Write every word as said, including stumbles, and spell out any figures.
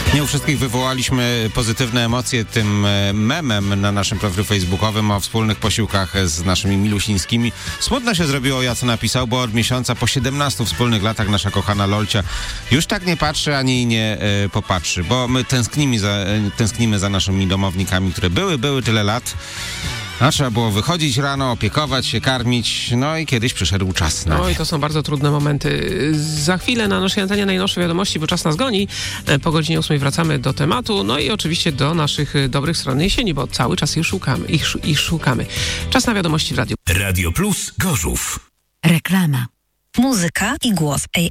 Nie u wszystkich wywołaliśmy pozytywne emocje tym memem na naszym profilu facebookowym o wspólnych posiłkach z naszymi milusińskimi. Smutno się zrobiło, ja co napisał, bo od miesiąca po siedemnastu wspólnych latach nasza kochana Lolcia już tak nie patrzy, ani nie e, popatrzy, bo my tęsknimy za, e, tęsknimy za naszymi domownikami, które były, były tyle lat. A trzeba było wychodzić rano, opiekować się, karmić, no i kiedyś przyszedł czas na No i to są bardzo trudne momenty. Za chwilę na naszej antenie najnowsze wiadomości, bo czas nas goni. Po godzinie ósmej wracamy do tematu, no i oczywiście do naszych dobrych stron jesieni, bo cały czas ich szukamy. Ich, ich szukamy. Czas na wiadomości w Radiu. Radio Plus Gorzów. Reklama. Muzyka i głos